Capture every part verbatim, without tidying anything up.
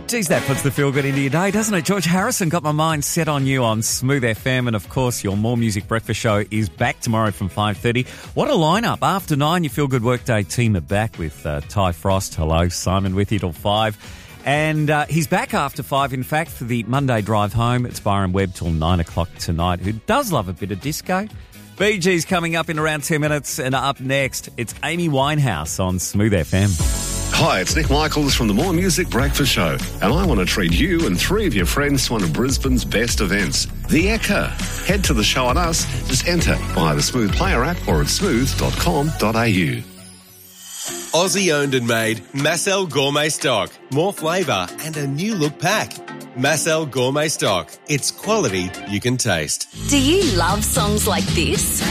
Geez, that puts the feel good into your day, doesn't it? George Harrison, Got My Mind Set on You on Smooth F M. And, of course, your More Music Breakfast show is back tomorrow from five thirty. What a lineup. After nine, your Feel Good Workday team are back with uh, Ty Frost. Hello, Simon with you till five. And uh, he's back after five, in fact, for the Monday drive home. It's Byron Webb till nine o'clock tonight, who does love a bit of disco. Bee Gees coming up in around ten minutes. And up next, it's Amy Winehouse on Smooth F M. Hi, it's Nick Michaels from the More Music Breakfast Show, and I want to treat you and three of your friends to one of Brisbane's best events, the Ekka. Head to the show on us, just enter via the Smooth Player app or at smooth dot com dot a u. Aussie owned and made Massel Gourmet Stock. More flavour and a new look pack. Massel Gourmet Stock. It's quality you can taste. Do you love songs like this?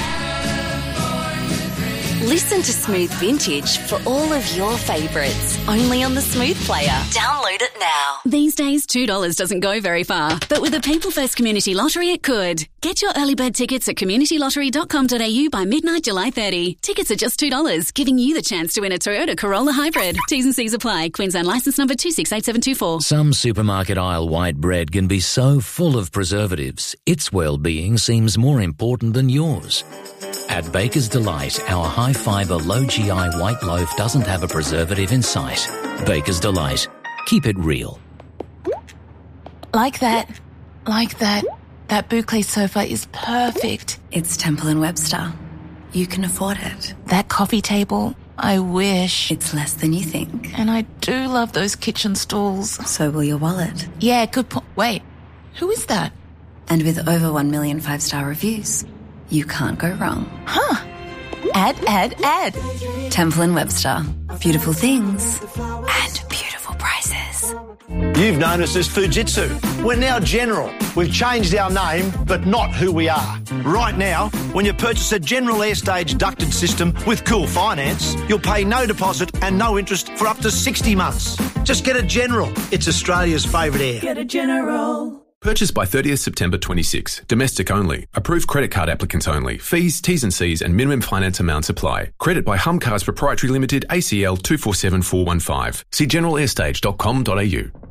Listen to Smooth Vintage for all of your favourites, only on the Smooth Player. Download it now. These days, two dollars doesn't go very far, but with the People First Community Lottery, it could. Get your early bird tickets at community lottery dot com dot a u by midnight July thirtieth. Tickets are just two dollars, giving you the chance to win a Toyota Corolla Hybrid. T's and C's apply. Queensland licence number two six eight seven two four. Some supermarket aisle white bread can be so full of preservatives, its well-being seems more important than yours. At Baker's Delight, our high-fibre, low-G I white loaf doesn't have a preservative in sight. Baker's Delight. Keep it real. Like that. Like that. That boucle sofa is perfect. It's Temple and Webster. You can afford it. That coffee table, I wish. It's less than you think. And I do love those kitchen stools. So will your wallet. Yeah, good point. Wait, who is that? And with over one million five-star reviews, you can't go wrong. Huh. Add, add, add. Temple and Webster. Beautiful things and beautiful prices. You've known us as Fujitsu. We're now General. We've changed our name, but not who we are. Right now, when you purchase a General Airstage ducted system with Cool Finance, you'll pay no deposit and no interest for up to sixty months. Just get a General. It's Australia's favourite air. Get a General. Purchased by thirtieth September twenty-six. Domestic only. Approved credit card applicants only. Fees, T's and C's and minimum finance amounts apply. Credit by Hum Cars Proprietary Limited, A C L two four seven four one five. See general airstage dot com dot a u.